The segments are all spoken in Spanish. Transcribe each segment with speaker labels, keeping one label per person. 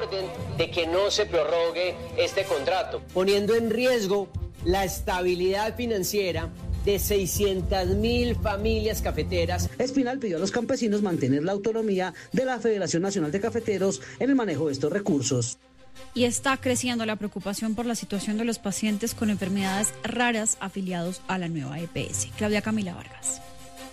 Speaker 1: orden de que no se prorrogue este contrato, poniendo en riesgo la estabilidad financiera de 600.000 familias cafeteras.
Speaker 2: Espinal pidió a los campesinos mantener la autonomía de la Federación Nacional de Cafeteros en el manejo de estos recursos.
Speaker 3: Y está creciendo la preocupación por la situación de los pacientes con enfermedades raras afiliados a la nueva EPS. Claudia Camila Vargas.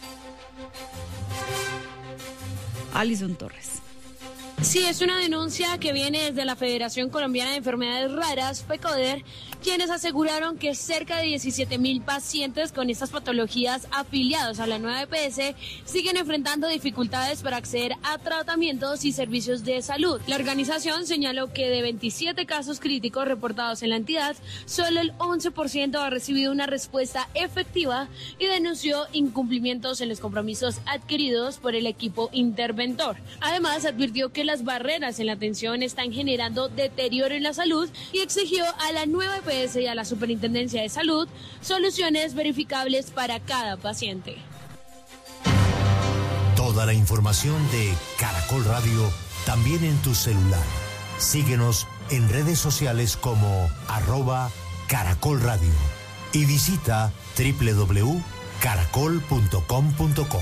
Speaker 3: Alison Torres.
Speaker 4: Sí, es una denuncia que viene desde la Federación Colombiana de Enfermedades Raras, FECODER, quienes aseguraron que cerca de 17.000 pacientes con estas patologías afiliados a la nueva EPS siguen enfrentando dificultades para acceder a tratamientos y servicios de salud. La organización señaló que de 27 casos críticos reportados en la entidad, solo el 11% ha recibido una respuesta efectiva y denunció incumplimientos en los compromisos adquiridos por el equipo interventor. Además, advirtió que las barreras en la atención están generando deterioro en la salud y exigió a la nueva EPS y a la Superintendencia de Salud soluciones verificables para cada paciente.
Speaker 5: Toda la información de Caracol Radio también en tu celular. Síguenos en redes sociales como @Caracol Radio y visita www.caracol.com.co.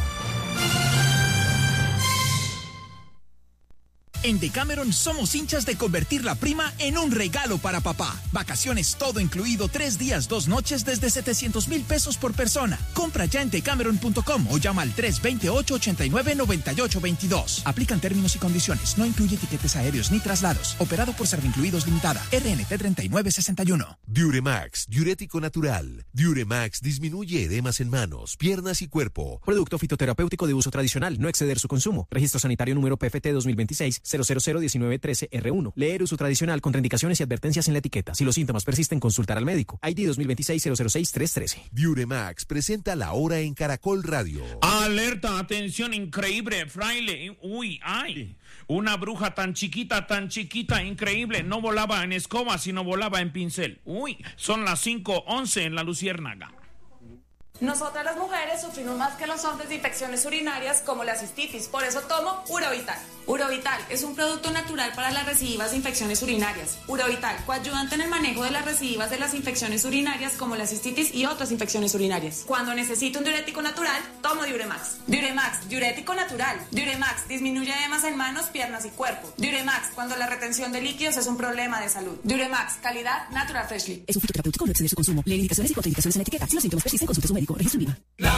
Speaker 6: En Decameron somos hinchas de convertir la prima en un regalo para papá. Vacaciones todo incluido, 3 días, 2 noches desde 700,000 pesos por persona. Compra ya en decameron.com o llama al 328-89-9822. Aplican términos y condiciones. No incluye tiquetes aéreos ni traslados. Operado por Servincluidos Limitada. RNT 3961.
Speaker 7: Diuremax, diurético natural. Diuremax disminuye edemas en manos, piernas y cuerpo.
Speaker 8: Producto fitoterapéutico de uso tradicional. No exceder su consumo. Registro sanitario número PFT 2026 0001913R1. Leer uso tradicional, contraindicaciones y advertencias en la etiqueta. Si los síntomas persisten, consultar al médico. ID 2026-006-313.
Speaker 7: Diuremax presenta La Hora en Caracol Radio.
Speaker 9: Alerta, atención, increíble, fraile. Uy, ay. Una bruja tan chiquita, increíble. No volaba en escoba, sino volaba en pincel. Uy, son las 5:11 en la Luciérnaga.
Speaker 10: Nosotras las mujeres sufrimos más que los hombres de infecciones urinarias como la cistitis, por eso tomo Urovital. Urovital es un producto natural para las recidivas de infecciones urinarias. Urovital, coayudante en el manejo de las recidivas de las infecciones urinarias como la cistitis y otras infecciones urinarias. Cuando necesito un diurético natural, tomo Diuremax. Diuremax, diurético natural. Diuremax, disminuye edemas en manos, piernas y cuerpo. Diuremax, cuando la retención de líquidos es un problema de salud. Diuremax, calidad Natural Freshly.
Speaker 2: Es un fitoterapéutico, no exceder su consumo. Lee indicaciones y contraindicaciones en la etiqueta. Si los síntomas persisten, consulte a su médico. Registro en